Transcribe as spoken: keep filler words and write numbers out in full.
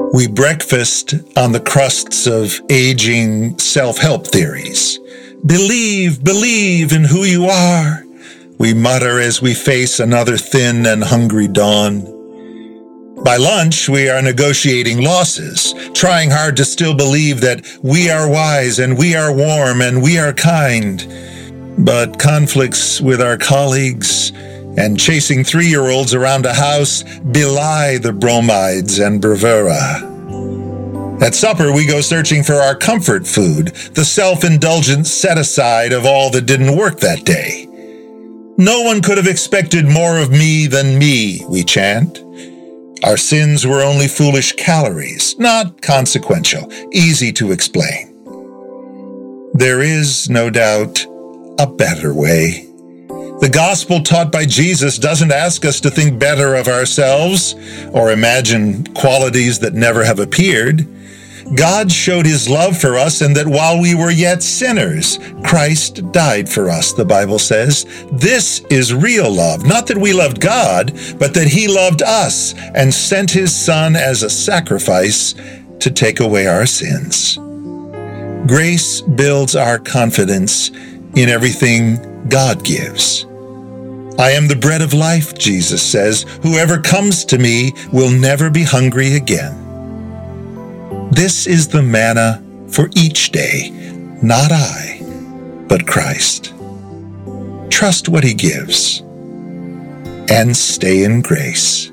We breakfast on the crusts of aging self-help theories. Believe, believe in who you are, we mutter as we face another thin and hungry dawn. By lunch, we are negotiating losses, trying hard to still believe that we are wise and we are warm and we are kind. But conflicts with our colleagues and chasing three-year-olds around a house belie the bromides and bravura. At supper, we go searching for our comfort food, the self-indulgent set-aside of all that didn't work that day. No one could have expected more of me than me, we chant. Our sins were only foolish calories, not consequential, easy to explain. There is, no doubt, a better way. The gospel taught by Jesus doesn't ask us to think better of ourselves or imagine qualities that never have appeared. God showed his love for us, and that while we were yet sinners, Christ died for us, the Bible says. This is real love, not that we loved God, but that he loved us and sent his Son as a sacrifice to take away our sins. Grace builds our confidence in everything God gives. I am the bread of life, Jesus says. Whoever comes to me will never be hungry again. This is the manna for each day, not I, but Christ. Trust what he gives and stay in grace.